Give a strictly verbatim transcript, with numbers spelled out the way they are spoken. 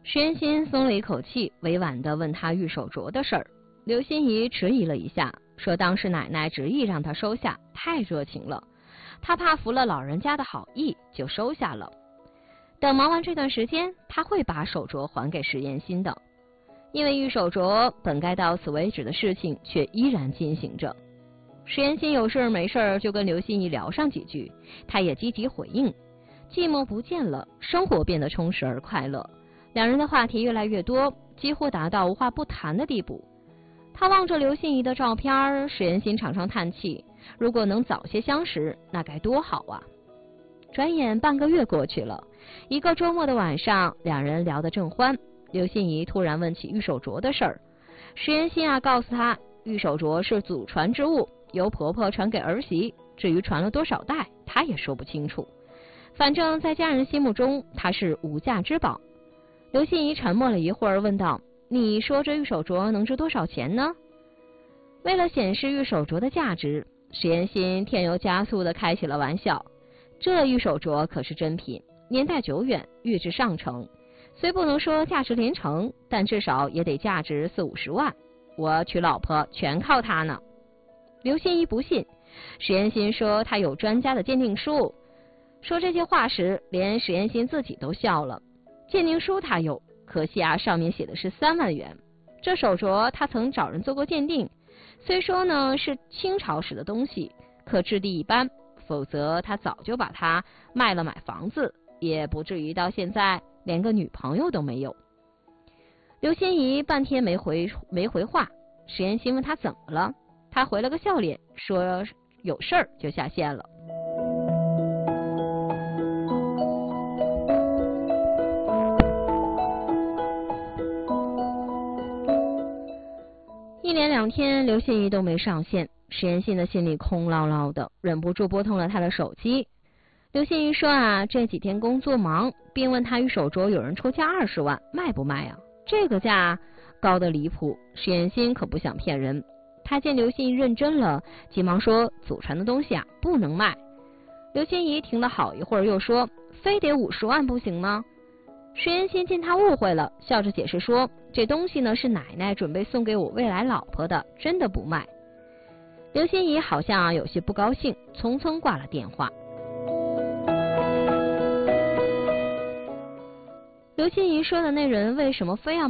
石原心松了一口气，委婉地问他玉手镯的事儿。刘心怡迟疑了一下，说当时奶奶执意让他收下，太热情了，他怕服了老人家的好意，就收下了。等忙完这段时间，他会把手镯还给石原心的。因为玉手镯本该到此为止的事情，却依然进行着。石原心有事没事就跟刘心怡聊上几句，他也积极回应。寂寞不见了，生活变得充实而快乐。两人的话题越来越多，几乎达到无话不谈的地步。他望着刘心怡的照片，石原心常常叹气，如果能早些相识，那该多好啊。转眼半个月过去了，一个周末的晚上，两人聊得正欢，刘心怡突然问起玉手镯的事儿。石原心啊告诉他，玉手镯是祖传之物，由婆婆传给儿媳，至于传了多少代，她也说不清楚。反正在家人心目中，它是无价之宝。刘心怡沉默了一会儿，问道：你说这玉手镯能值多少钱呢？为了显示玉手镯的价值，石原心添油加醋地开起了玩笑。这玉手镯可是真品，年代久远，玉质上乘，虽不能说价值连城，但至少也得价值四五十万。我娶老婆全靠它呢。刘心怡不信，石原心说他有专家的鉴定书。说这些话时，连石原心自己都笑了。鉴定书他有，可惜啊，上面写的是三万元。这手镯他曾找人做过鉴定，虽说呢是清朝时的东西，可质地一般，否则他早就把它卖了买房子，也不至于到现在连个女朋友都没有。刘心怡半天没回没回话，石原心问他怎么了，他回了个笑脸，说有事儿就下线了。一连两天，刘心怡都没上线，石原心的心里空落落的，忍不住拨通了他的手机。刘心怡说啊，这几天工作忙，并问他玉手镯有人出价二十万，卖不卖啊？这个价高得离谱，石原心可不想骗人。他见刘心怡认真了，急忙说祖传的东西啊不能卖。刘心怡停了好一会儿，又说非得五十万不行吗？石原心见他误会了，笑着解释说，这东西呢是奶奶准备送给我未来老婆的，真的不卖。刘心怡好像、啊、有些不高兴，匆匆挂了电话。刘心怡说的那人为什么非要